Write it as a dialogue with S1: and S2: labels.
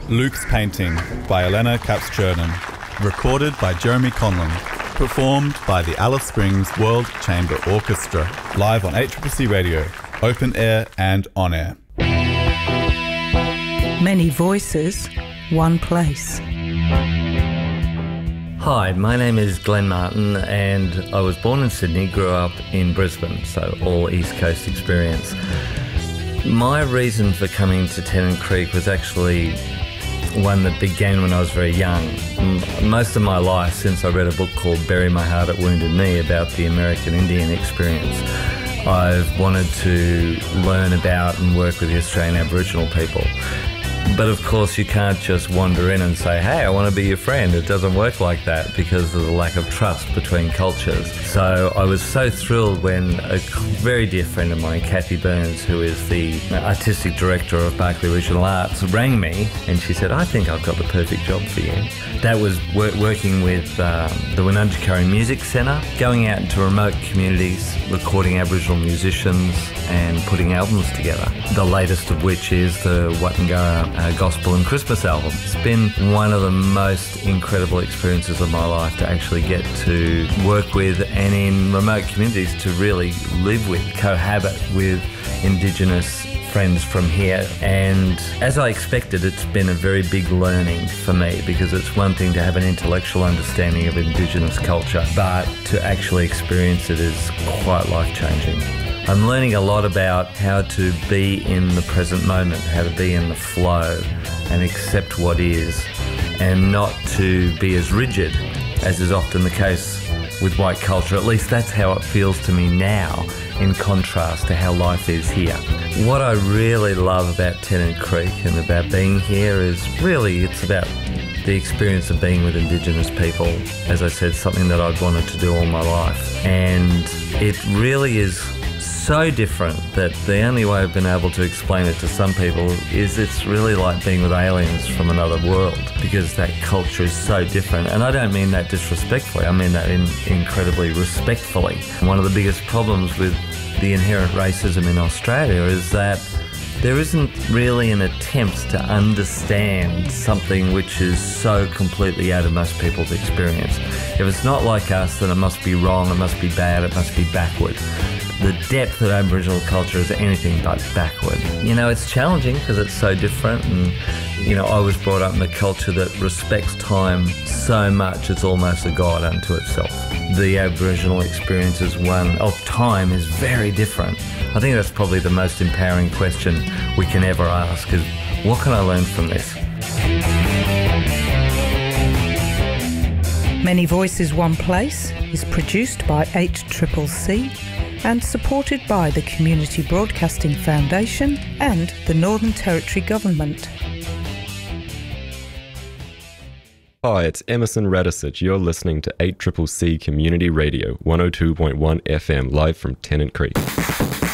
S1: Luke's Painting by Elena Katz-Chernin. Recorded by Jeremy Conlon. Performed by the Alice Springs World Chamber Orchestra. Live on ACCC Radio, open air and on air.
S2: Many voices, one place.
S3: Hi, my name is Glenn Martin and I was born in Sydney, grew up in Brisbane, so all East Coast experience. My reason for coming to Tennant Creek was actually one that began when I was very young. Most of my life, since I read a book called Bury My Heart at Wounded Knee about the American Indian experience, I've wanted to learn about and work with the Australian Aboriginal people. But of course you can't just wander in and say, hey, I want to be your friend. It doesn't work like that because of the lack of trust between cultures. So I was so thrilled when a very dear friend of mine, Kathy Burns, who is the artistic director of Berkeley Regional Arts, rang me and she said, I think I've got the perfect job for you. That was working with the Wunundjeri Music Centre, going out into remote communities, recording Aboriginal musicians and putting albums together. The latest of which is the Watangara Gospel and Christmas album. It's been one of the most incredible experiences of my life to actually get to work with and in remote communities to really live with, cohabit with Indigenous friends from here. And as I expected, it's been a very big learning for me because it's one thing to have an intellectual understanding of Indigenous culture, but to actually experience it is quite life-changing. I'm learning a lot about how to be in the present moment, how to be in the flow and accept what is, and not to be as rigid as is often the case with white culture. At least that's how it feels to me now, in contrast to how life is here. What I really love about Tennant Creek and about being here is really it's about the experience of being with Indigenous people. As I said, something that I've wanted to do all my life. And it really is so different that the only way I've been able to explain it to some people is it's really like being with aliens from another world because that culture is so different. And I don't mean that disrespectfully, I mean that incredibly respectfully. One of the biggest problems with the inherent racism in Australia is that there isn't really an attempt to understand something which is so completely out of most people's experience. If it's not like us, then it must be wrong, it must be bad, it must be backward. The depth of Aboriginal culture is anything but backward. You know, it's challenging because it's so different and, you know, I was brought up in a culture that respects time so much it's almost a god unto itself. The Aboriginal experience is one of time is very different. I think that's probably the most empowering question we can ever ask is, what can I learn from this?
S2: Many Voices, One Place is produced by ACCC and supported by the Community Broadcasting Foundation and the Northern Territory Government.
S4: Hi, it's Emerson Radisich. You're listening to ACCC Community Radio, 102.1 FM, live from Tennant Creek.